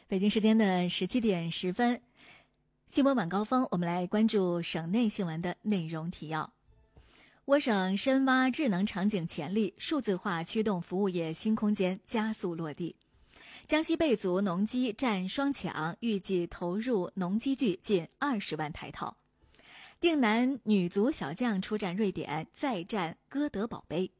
北京时间的17:10，新闻晚高峰，我们来关注省内新闻的内容提要。我省深挖智能场景潜力，数字化驱动服务业新空间加速落地。江西贝族农机战双抢，预计投入农机具近20万台套。定南女足小将出战瑞典，再战歌德堡杯。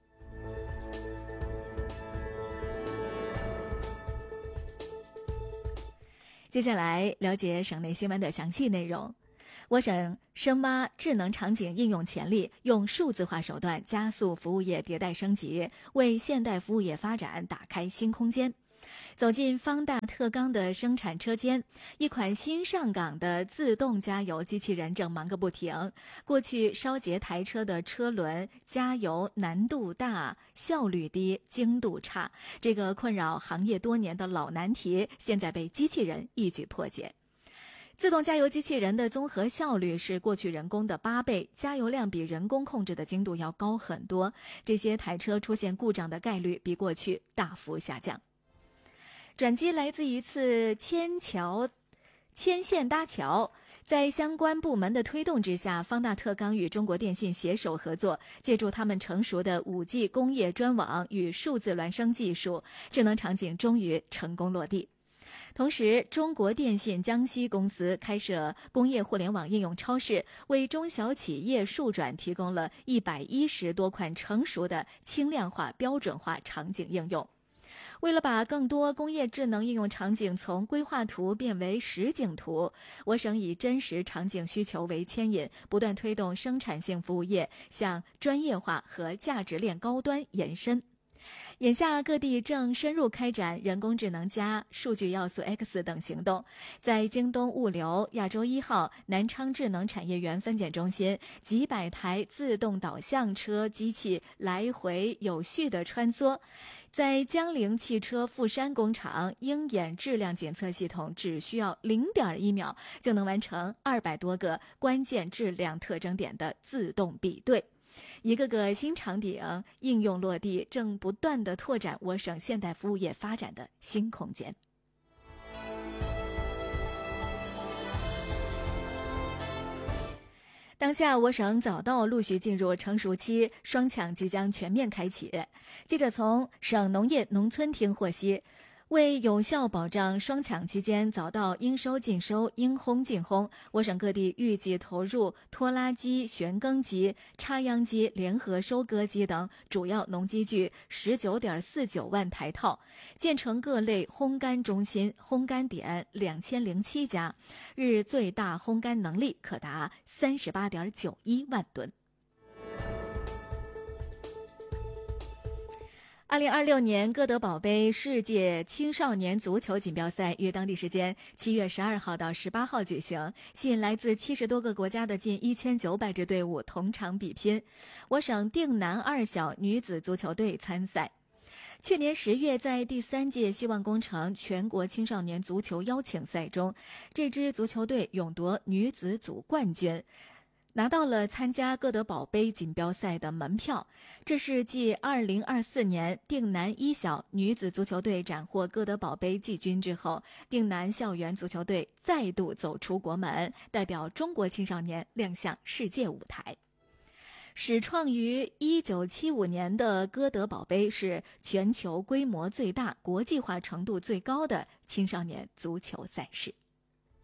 接下来了解省内新闻的详细内容。我省深挖智能场景应用潜力，用数字化手段加速服务业迭代升级，为现代服务业发展打开新空间。走进方大特钢的生产车间，一款新上岗的自动加油机器人正忙个不停。过去烧结台车的车轮加油难度大、效率低、精度差，这个困扰行业多年的老难题，现在被机器人一举破解。自动加油机器人的综合效率是过去人工的8倍，加油量比人工控制的精度要高很多。这些台车出现故障的概率比过去大幅下降。转机来自一次牵线搭桥，在相关部门的推动之下，方大特钢与中国电信携手合作，借助他们成熟的5G 工业专网与数字孪生技术，智能场景终于成功落地。同时，中国电信江西公司开设工业互联网应用超市，为中小企业数转提供了110多款成熟的轻量化标准化场景应用。为了把更多工业智能应用场景从规划图变为实景图，我省以真实场景需求为牵引，不断推动生产性服务业向专业化和价值链高端延伸。眼下各地正深入开展人工智能加数据要素 X 等行动，在京东物流、亚洲1号、南昌智能产业园分拣中心，几百台自动导向车机器来回有序地穿梭。在江铃汽车富山工厂，鹰眼质量检测系统只需要0.1秒就能完成200多个关键质量特征点的自动比对。一个个新场景应用落地，正不断地拓展我省现代服务业发展的新空间。当下我省早稻陆续进入成熟期，双抢即将全面开启。记者从省农业农村厅获悉，为有效保障双抢期间早稻应收尽收、应烘尽烘，我省各地预计投入拖拉机、旋耕机、插秧机、联合收割机等主要农机具 19.49 万台套，建成各类烘干中心、烘干点2007家，日最大烘干能力可达 38.91 万吨。2026年歌德堡杯世界青少年足球锦标赛于当地时间7月12号到18号举行，吸引来自70多个国家的近1900支队伍同场比拼。我省定南2小女子足球队参赛。去年10月，在第3届希望工程全国青少年足球邀请赛中，这支足球队勇夺女子组冠军，拿到了参加歌德堡杯锦标赛的门票。这是继2024年定南1小女子足球队斩获歌德堡杯季军之后，定南校园足球队再度走出国门，代表中国青少年亮相世界舞台。始创于1975年的歌德堡杯是全球规模最大、国际化程度最高的青少年足球赛事。